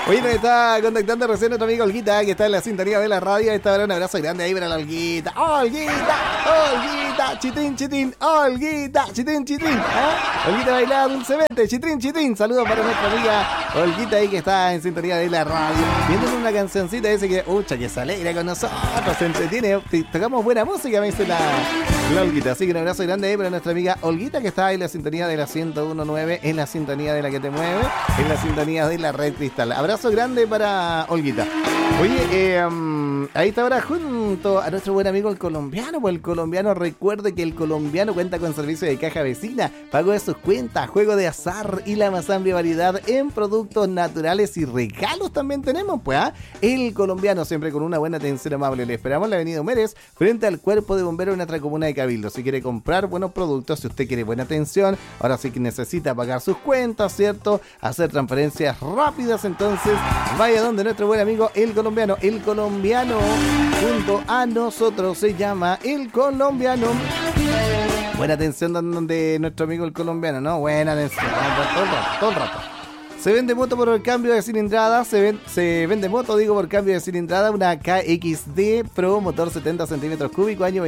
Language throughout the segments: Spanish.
Oye, nos está contactando recién nuestro amigo Olguita, que está en la sintonía de la radio. Esta hora un abrazo grande ahí para la Olguita. ¡Olguita! ¡Olguita! ¡Chitín, chitín! ¡Olguita! ¡Chitín, chitín! ¿Eh? Olguita bailaba dulcemente. ¡Chitín, chitín! Saludos para nuestra amiga Olguita ahí que está en sintonía de la radio. Viéndole una cancioncita ese que, ucha, que se alegra con nosotros, se entretiene. Tocamos buena música, me dice la Olguita. Así que un abrazo grande ahí para nuestra amiga Olguita, que está ahí en la sintonía de la 101.9, en la sintonía de la que te mueve, en la sintonía de la Red Cristal. Abrazo grande para Olguita. Oye, ahí está ahora junto a nuestro buen amigo el colombiano. Pues el colombiano, recuerde que el colombiano cuenta con servicio de caja vecina, pago de sus cuentas, juego de azar y la más amplia variedad en productos naturales y regalos también tenemos, pues, ¿ah? El colombiano siempre con una buena atención amable. Le esperamos en la avenida Humérez, frente al Cuerpo de Bomberos en nuestra comuna de Cabildo. Si quiere comprar buenos productos, si usted quiere buena atención, ahora sí que necesita pagar sus cuentas, ¿cierto? Hacer transferencias rápidas, entonces vaya donde nuestro buen amigo el colombiano. El colombiano junto a nosotros se llama el colombiano. Buena atención donde nuestro amigo el colombiano, ¿no? Buena atención, todo el rato. Se vende moto por el cambio de cilindrada, se vende moto, digo, por cambio de cilindrada, una KXD Pro, motor 70 centímetros cúbicos, año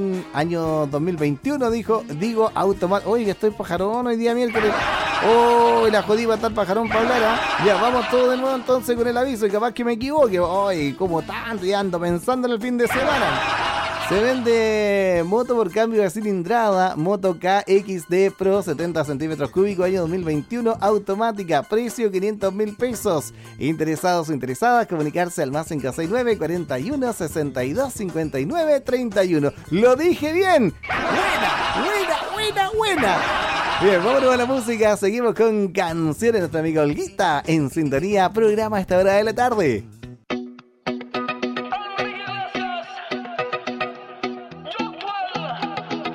2021, digo, automático. Oye, que estoy pajarón hoy día miércoles. Oh, la jodí para estar pajarón para hablar, ¿eh? Ya, vamos todos de nuevo entonces con el aviso, y capaz que me equivoque. Ay, como tanto, ya ando pensando en el fin de semana. Se vende moto por cambio de cilindrada, moto KXD Pro 70 centímetros cúbicos, año 2021, automática, precio 500.000 pesos. Interesados o interesadas, comunicarse al más 569 41 62 59 31. ¡Lo dije bien! ¡Buena! Bien, vámonos a la música, seguimos con canciones de nuestra amiga Olguita en sintonía, programa a esta hora de la tarde.